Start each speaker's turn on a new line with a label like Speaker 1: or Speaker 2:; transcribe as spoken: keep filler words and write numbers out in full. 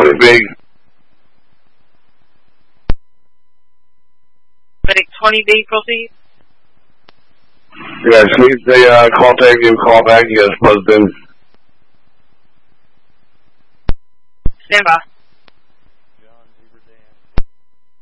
Speaker 1: twenty B.
Speaker 2: Medic twenty B, proceed.
Speaker 1: Yeah, just needs the uh, contact you, call back, you guys buzzed in.
Speaker 2: Stand by.